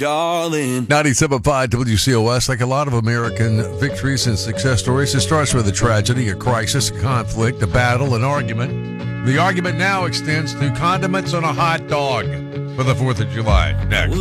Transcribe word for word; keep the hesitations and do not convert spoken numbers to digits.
darling. ninety-seven point five W C O S, like a lot of American victories and success stories, it starts with a tragedy, a crisis, a conflict, a battle, an argument. The argument now extends to condiments on a hot dog for the fourth of July. Next.